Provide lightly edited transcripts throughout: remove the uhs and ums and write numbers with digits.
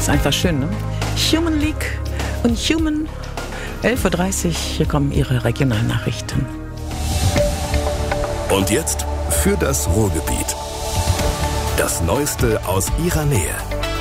Ist einfach schön, ne? Human League und Human. 11.30 Uhr, hier kommen Ihre Regionalnachrichten. Und jetzt für das Ruhrgebiet. Das Neueste aus Ihrer Nähe.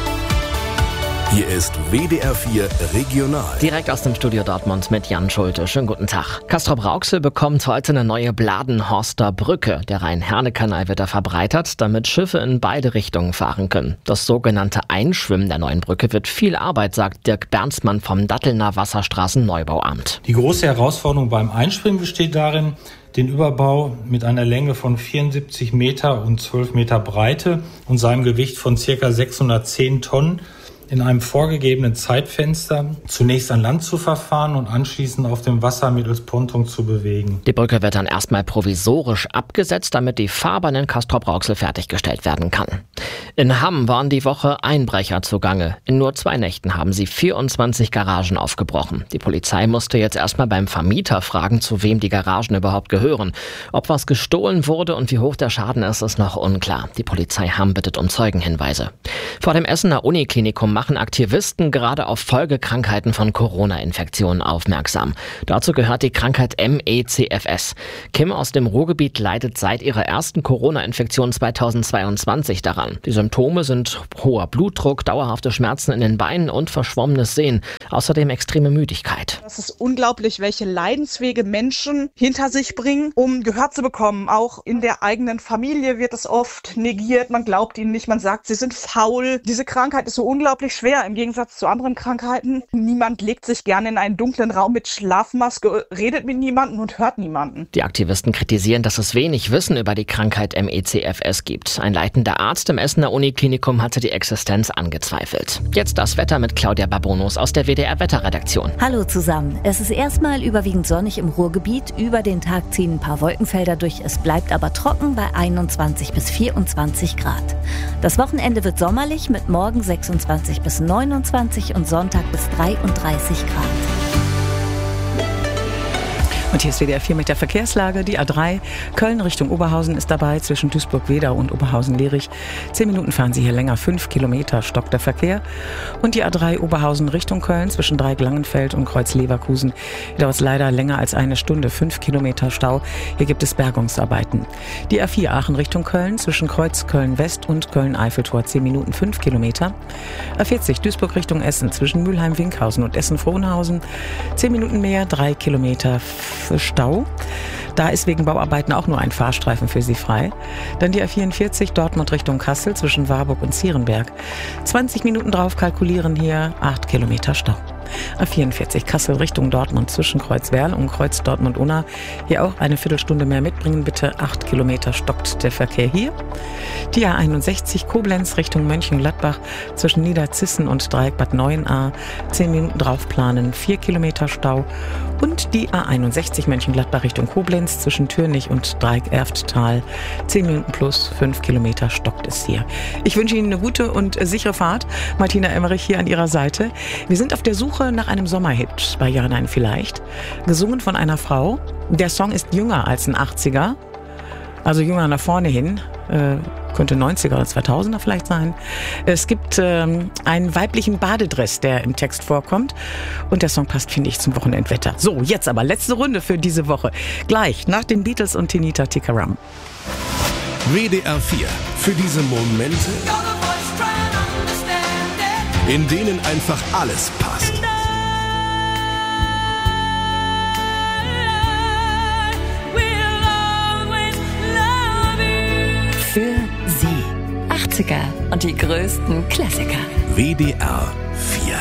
Hier ist WDR 4 Regional. Direkt aus dem Studio Dortmund mit Jan Schulte. Schönen guten Tag. Castrop-Rauxel bekommt heute eine neue Bladenhorster Brücke. Der Rhein-Herne-Kanal wird da verbreitert, damit Schiffe in beide Richtungen fahren können. Das sogenannte Einschwimmen der neuen Brücke wird viel Arbeit, sagt Dirk Bernsmann vom Dattelner Wasserstraßenneubauamt. Die große Herausforderung beim Einschwimmen besteht darin, den Überbau mit einer Länge von 74 Meter und 12 Meter Breite und seinem Gewicht von ca. 610 Tonnen in einem vorgegebenen Zeitfenster zunächst an Land zu verfahren und anschließend auf dem Wasser mittels Ponton zu bewegen. Die Brücke wird dann erstmal provisorisch abgesetzt, damit die Fahrbahn in Castrop-Rauxel fertiggestellt werden kann. In Hamm waren die Woche Einbrecher zugange. In nur 2 Nächten haben sie 24 Garagen aufgebrochen. Die Polizei musste jetzt erstmal beim Vermieter fragen, zu wem die Garagen überhaupt gehören. Ob was gestohlen wurde und wie hoch der Schaden ist noch unklar. Die Polizei Hamm bittet um Zeugenhinweise. Vor dem Essener Uniklinikum machen Aktivisten gerade auf Folgekrankheiten von Corona-Infektionen aufmerksam. Dazu gehört die Krankheit MECFS. Kim aus dem Ruhrgebiet leidet seit ihrer ersten Corona-Infektion 2022 daran. Die Symptome sind hoher Blutdruck, dauerhafte Schmerzen in den Beinen und verschwommenes Sehen. Außerdem extreme Müdigkeit. Das ist unglaublich, welche Leidenswege Menschen hinter sich bringen, um Gehör zu bekommen. Auch in der eigenen Familie wird es oft negiert. Man glaubt ihnen nicht, man sagt, sie sind faul. Diese Krankheit ist so unglaublich schwer im Gegensatz zu anderen Krankheiten. Niemand legt sich gerne in einen dunklen Raum mit Schlafmaske, redet mit niemandem und hört niemanden. Die Aktivisten kritisieren, dass es wenig Wissen über die Krankheit MECFS gibt. Ein leitender Arzt im Essener Uniklinikum hatte die Existenz angezweifelt. Jetzt das Wetter mit Claudia Babonus aus der WDR-Wetterredaktion. Hallo zusammen. Es ist erstmal überwiegend sonnig im Ruhrgebiet. Über den Tag ziehen ein paar Wolkenfelder durch. Es bleibt aber trocken bei 21 bis 24 Grad. Das Wochenende wird sommerlich mit morgen 26 bis 29 und Sonntag bis 33 Grad. Und hier ist WDR 4 mit der Verkehrslage. Die A3 Köln Richtung Oberhausen ist dabei, zwischen Duisburg-Wedau und Oberhausen-Lierich. 10 Minuten fahren Sie hier länger, 5 Kilometer stockt der Verkehr. Und die A3 Oberhausen Richtung Köln, zwischen Dreieck-Langenfeld und Kreuz-Leverkusen. Hier dauert es leider länger als eine Stunde, 5 Kilometer Stau. Hier gibt es Bergungsarbeiten. Die A4 Aachen Richtung Köln, zwischen Kreuz Köln-West und Köln-Eiffeltor, 10 Minuten, 5 Kilometer. A40 Duisburg Richtung Essen, zwischen Mülheim-Winkhausen und Essen-Frohnhausen. 10 Minuten mehr, 3 Kilometer Stau. Da ist wegen Bauarbeiten auch nur ein Fahrstreifen für Sie frei. Dann die A44 Dortmund Richtung Kassel zwischen Warburg und Zierenberg. 20 Minuten drauf kalkulieren hier 8 Kilometer Stau. A44 Kassel Richtung Dortmund zwischen Kreuzwerl und Kreuz Dortmund-Unna. Hier auch eine Viertelstunde mehr mitbringen, bitte. 8 Kilometer stockt der Verkehr hier. Die A61 Koblenz Richtung Mönchengladbach zwischen Niederzissen und Dreieck Bad Neuenahr. 10 Minuten drauf planen, 4 Kilometer Stau. Und die A61 Mönchengladbach Richtung Koblenz zwischen Türnich und Dreieck Erfttal. 10 Minuten plus 5 Kilometer stockt es hier. Ich wünsche Ihnen eine gute und sichere Fahrt. Martina Emmerich hier an Ihrer Seite. Wir sind auf der Suche nach einem Sommerhit bei Ja, nein, vielleicht. Gesungen von einer Frau. Der Song ist jünger als ein 80er. Also jünger nach vorne hin. Könnte 90er oder 2000er vielleicht sein. Es gibt einen weiblichen Badedress, der im Text vorkommt. Und der Song passt, finde ich, zum Wochenendwetter. So, jetzt aber letzte Runde für diese Woche. Gleich nach den Beatles und Tinita Tikaram. WDR 4. Für diese Momente, in denen einfach alles passt. Für Sie 80er und die größten Klassiker. WDR 4.